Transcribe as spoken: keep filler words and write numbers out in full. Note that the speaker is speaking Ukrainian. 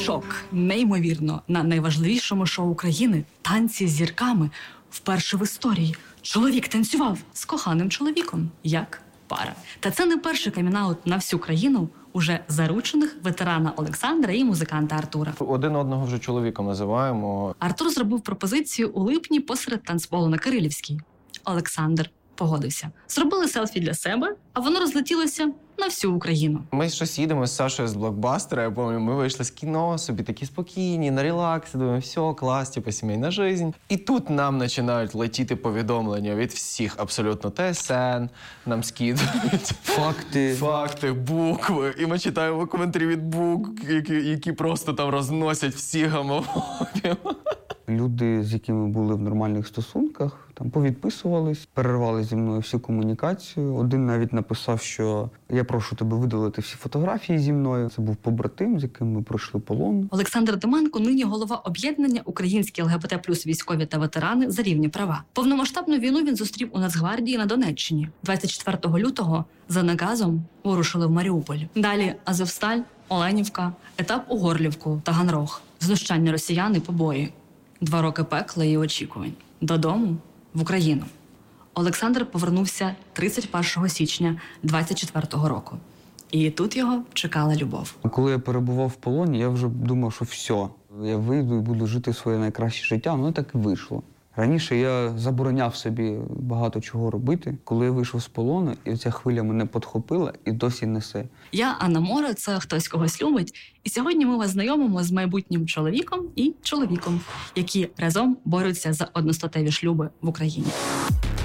Шок. Неймовірно. На найважливішому шоу країни «Танці з зірками» вперше в історії чоловік танцював з коханим чоловіком, як пара. Та це не перший камінаут на всю країну уже заручених ветерана Олександра і музиканта Артура. Один одного вже чоловіком називаємо. Артур зробив пропозицію у липні посеред танцполу на Кирилівській. Олександр погодився. Зробили селфі для себе, а воно розлетілося на всю Україну. Ми щось їдемо з Сашою з блокбастера, я пам'ятаю, ми вийшли з кіно, собі такі спокійні, на релаксі, думаємо, все, клас, типу, сімейна жизнь. І тут нам починають летіти повідомлення від всіх абсолютно. ТСН нам скидують. Факти. Факти, букви. І ми читаємо коментарі від букв, які, які просто там розносять всі гомофобів. Люди, з якими були в нормальних стосунках, там повідписувались, перервали зі мною всю комунікацію. Один навіть написав, що я прошу тебе видалити всі фотографії зі мною. Це був побратим, з яким ми пройшли полон. Олександр Деманко нині голова об'єднання «Українські ЛГБТ плюс військові та ветерани за рівні права». Повномасштабну війну він зустрів у Нацгвардії на Донеччині. двадцять четвертого лютого за наказом вирушили в Маріуполь. Далі Азовсталь, Оленівка, етап у Горлівку, Таганрог. Знущання росіян і побої. Два роки пекла і очікувань. Додому, в Україну. Олександр повернувся тридцять першого січня двадцять четвертого року. І тут його чекала любов. Коли я перебував в полоні, я вже думав, що все, я вийду і буду жити своє найкраще життя. Ну, так і вийшло. Раніше я забороняв собі багато чого робити. Коли я вийшов з полону, і ця хвиля мене підхопила і досі несе. Я Анна Море, це «Хтось когось любить». І сьогодні ми вас знайомимо з майбутнім чоловіком і чоловіком, які разом борються за одностатеві шлюби в Україні.